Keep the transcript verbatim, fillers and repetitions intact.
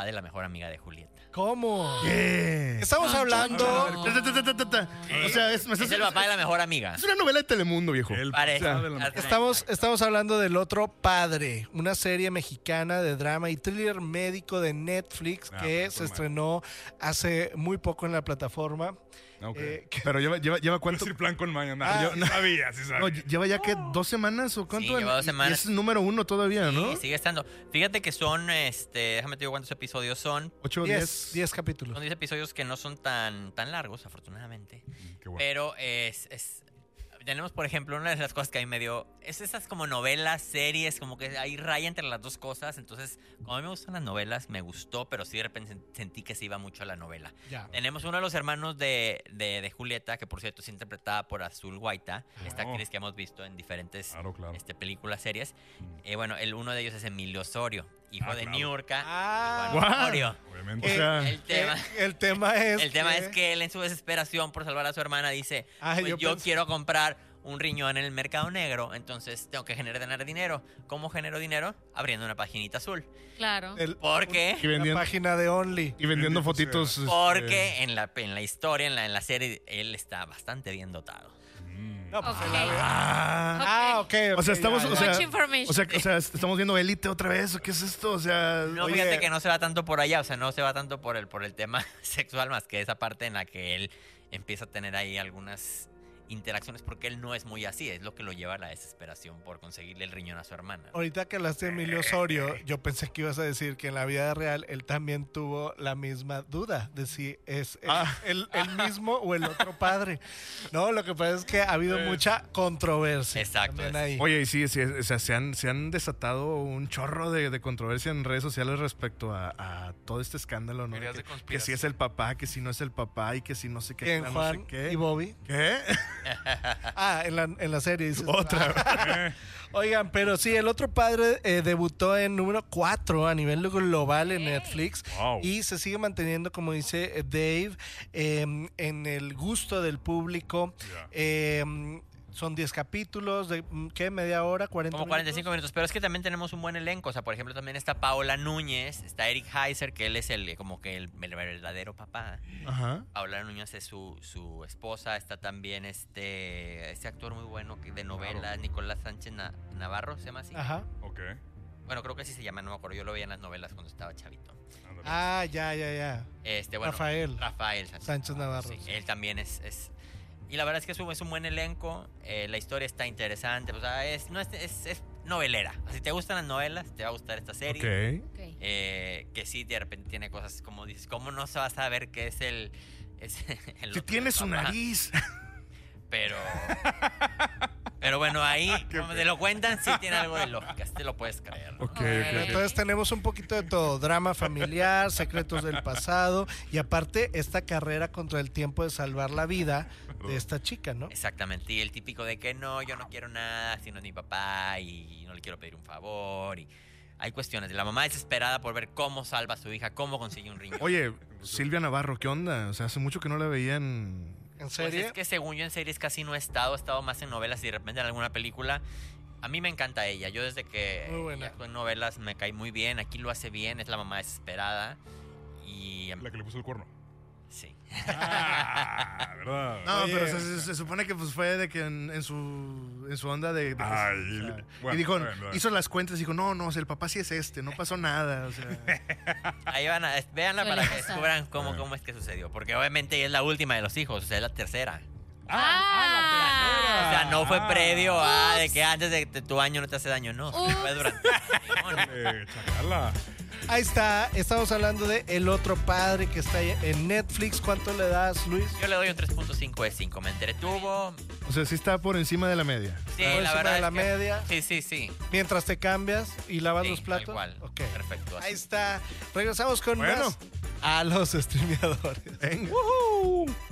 de la mejor amiga de Julieta. ¿Cómo? ¿Qué? Estamos hablando... Ta, ta, ta, ta, ta, ta. O sea, es, me Es estás- el papá de la mejor amiga. es una novela de Telemundo, viejo. El Parece. papá de la- Hazme- Estamos, estamos hablando del Otro Padre, una serie mexicana de drama y thriller médico de Netflix Ah, que pues, se normal. estrenó hace muy poco en la plataforma. Ok. Eh, que- Pero lleva, lleva, lleva ¿Cuánto? cuánto. plan con Maya. No, Ah, yo no sabía, sí sabía. No, lleva ya que dos semanas o cuánto. Sí, lleva dos Y- semanas. Y es número uno todavía, ¿no? Sí, sigue estando. Fíjate que son, este, déjame te digo cuántos episodios son. Ocho o diez, diez. diez capítulos. Son diez episodios que no son tan, tan largos, afortunadamente. Qué bueno. Pero es, es- tenemos, por ejemplo, una de las cosas que a mí me dio, es esas como novelas, series, como que hay raya entre las dos cosas. Entonces, como a mí me gustan las novelas, me gustó, pero sí de repente sen- sentí que se iba mucho a la novela. Ya. Tenemos uno de los hermanos de, de, de Julieta, que por cierto es interpretada por Azul Guaita, esta Oh. actriz que hemos visto en diferentes Claro, claro. este, películas, series. Eh, bueno, el, uno de ellos es Emilio Osorio, hijo Ah, de claro. Niurka Ah. y Juan Guau. Osorio. Obviamente. O sea, El tema... Eh, el tema es El tema que- es que él en su desesperación por salvar a su hermana dice, Ay, pues yo yo, pensé- quiero comprar un riñón en el mercado negro, entonces tengo que generar dinero. ¿Cómo genero dinero? Abriendo una paginita azul. Claro. el- ¿Por Y qué? la vendiendo, página de Only. y vendiendo Bendito fotitos. sea. este, Porque en la, en la historia, en la, en la serie, él está bastante bien dotado. Mm. No, pues, Ok. en la- Ah, Ah, ok. o sea, ok, estamos. ya, O ya. sea, Much information. o, sea, o sea, estamos viendo Élite otra vez. ¿O qué es esto? O sea. No, Oye. fíjate que no se va tanto por allá, o sea, no se va tanto por el, por el tema sexual, más que esa parte en la que él empieza a tener ahí algunas interacciones, porque él no es muy así, es lo que lo lleva a la desesperación por conseguirle el riñón a su hermana. Ahorita que hablaste de Emilio Osorio, yo pensé que ibas a decir que en la vida real él también tuvo la misma duda de si es el, Ah. el- el mismo o el otro padre. No, lo que pasa es que ha habido mucha controversia. Exacto, también es- ahí. Oye, y sí, sí, o sea, se han, se han desatado un chorro de, de controversia en redes sociales respecto a, a todo este escándalo, ¿no? Teorías Que, de que conspiración. si es el papá, que si no es el papá y que si no sé qué. ¿Quién, no Juan sé qué. y Bobby? ¿Qué? Ah, en la, en la serie dices. Otra. Eh, Oigan, pero sí, el otro padre eh, debutó en número cuatro a nivel global en Ey. Netflix Wow. y se sigue manteniendo, como dice eh, Dave, eh, en el gusto del público. Ya. Eh, son diez capítulos de, mm, ¿qué? ¿Media hora? ¿cuarenta Como cuarenta y cinco minutos, pero es que también tenemos un buen elenco, o sea, por ejemplo, también está Paola Núñez, está Eric Heiser, que él es el como que el, el verdadero papá. Ajá. Paola Núñez es su, su esposa, está también este este actor muy bueno que- de novelas, Claro. Nicolás Sánchez Na- Navarro, ¿se llama así? Ajá. Ok. Bueno, creo que así se llama, no me acuerdo, yo lo veía en las novelas cuando estaba chavito. Ándale. Ah, ya, ya, ya. Este, bueno, Rafael. Rafael Sánchez, Sánchez Navarro, sí, sí. él también es, es- y la verdad es que es un, es un buen elenco, eh, la historia está interesante, o sea, es, no es, es, es novelera. Si te gustan las novelas, te va a gustar esta serie. Ok. Ok. Eh, que sí, de repente tiene cosas como dices, ¿cómo no se va a saber que es el... Es el Si otro tiene su papá? nariz. Pero... Pero bueno, ahí, como te lo cuentan, sí tiene algo de lógica, sí te lo puedes creer. ¿no? Ok, ok, Ok. ok. Entonces tenemos un poquito de todo, drama familiar, secretos del pasado y aparte esta carrera contra el tiempo de salvar la vida de esta chica, ¿no? Exactamente, y el típico de que no, yo no quiero nada, si no es mi papá y no le quiero pedir un favor. Y hay cuestiones de la mamá desesperada por ver cómo salva a su hija, cómo consigue un riñón. Oye, Silvia Navarro, ¿qué onda? O sea, hace mucho que no la veía en. ¿En Pues serie? es que según yo en series casi no he estado, he estado más en novelas y de repente en alguna película. A mí me encanta ella, yo desde que Muy buena. ella actuó en novelas me cae muy bien, aquí lo hace bien, es la mamá desesperada y... La que le puso el cuerno. Sí. Ah, ¿verdad? No, Oye. pero se, se- se supone que pues fue de que en, en su en su onda de, de que- Ay, o sea, bueno, y dijo, bueno, bueno. hizo las cuentas y dijo, no, no, o sea, el papá sí es este, no pasó nada, o sea. Ahí van a, véanla Suele para que pasar. descubran cómo, Bueno. cómo es que sucedió, porque obviamente ella es la última de los hijos, o sea, es la tercera. Ah, O sea, no fue Ah. previo a de que antes de que tu año no te hace daño, no, fue durante el matrimonio. Eh, chacala. Ahí está, estamos hablando de El Otro Padre que está en Netflix. ¿Cuánto le das, Luis? Yo le doy un tres punto cinco de cinco, me entretuvo. O sea, sí está por encima de la media. Sí, Por la encima verdad de es la que- media. Sí, sí, sí. Mientras te cambias y lavas Sí, los platos. tal cual. Ok. Perfecto. Ahí está. Regresamos con Bueno. más a los streameadores. Venga.